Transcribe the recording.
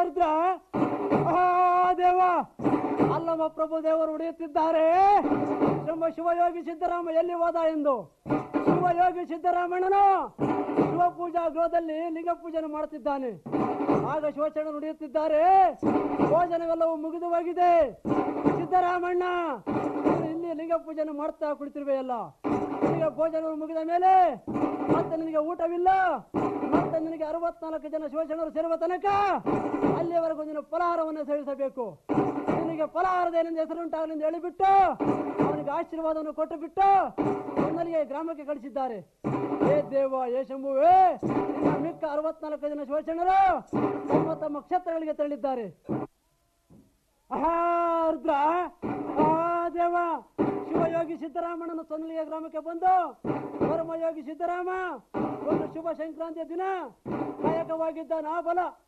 ರುದ್ರ ದೇವ ಅಲ್ಲಮ್ಮ ಪ್ರಭು ದೇವರು ಉಳಿಯುತ್ತಿದ್ದಾರೆ. ಶಿವಯೋಗಿ ಸಿದ್ದರಾಮ ಎಲ್ಲಿ ಹೋದ ಎಂದು ಶಿವಯೋಗಿ ಸಿದ್ದರಾಮಣ್ಣನು ಶಿವಪೂಜಾ ಗೃಹದಲ್ಲಿ ಲಿಂಗ ಪೂಜನೆ ಮಾಡುತ್ತಿದ್ದಾನೆ. ಆಗ ಶಿವಚರಣ ನುಡಿಯುತ್ತಿದ್ದಾರೆ, ಭೋಜನವೆಲ್ಲವೂ ಮುಗಿದು ಹೋಗಿದೆ. ಸಿದ್ದರಾಮಣ್ಣ ಇಲ್ಲಿ ಲಿಂಗ ಪೂಜನೆ ಮಾಡ್ತಾ ಕುಳಿತಿರುವೆಯಲ್ಲ, ಈಗ ಭೋಜನ ಮುಗಿದ ಮೇಲೆ ಮತ್ತೆ ನಿನಗೆ ಊಟವಿಲ್ಲ, ಮತ್ತೆ ನಿನಗೆ 64 ಜನ ಶಿವಚರಣರು ಸೇರುವ ತನಕ ಅಲ್ಲಿಯವರೆಗೂ ನೀನು ಫಲಹಾರವನ್ನು ಸೇವಿಸಬೇಕು. ನಿನಗೆ ಫಲಹಾರದೇನೆಂದು ಹೆಸರುಂಟಾಗಲೆಂದು ಹೇಳಿಬಿಟ್ಟು ಅವನಿಗೆ ಆಶೀರ್ವಾದವನ್ನು ಕೊಟ್ಟು ಬಿಟ್ಟು ನನ್ನಲ್ಲಿಗೆ ಗ್ರಾಮಕ್ಕೆ ಕಳಿಸಿದ್ದಾರೆ. ಏ ದೇವ ಏ ಶಂಭುವೇ, ನಿನ್ನ ಮಿಕ್ಕ 64 ಜನ ಶಿವಚರಣರು ತಮ್ಮ ತಮ್ಮ ಕ್ಷೇತ್ರಗಳಿಗೆ ತೆರಳಿದ್ದಾರೆ. ರುದ್ರ ದೇವ ಶಿವಯೋಗಿ ಸಿದ್ದರಾಮಣ್ಣನ ಸೊನ್ನಲಿಗೆ ಗ್ರಾಮಕ್ಕೆ ಬಂದು ಪರಮಯೋಗಿ ಸಿದ್ದರಾಮ ಒಂದು ಶುಭ ಸಂಕ್ರಾಂತಿಯ ದಿನ ಕಾಯಕವಾಗಿದ್ದ ನಾ ಬಲ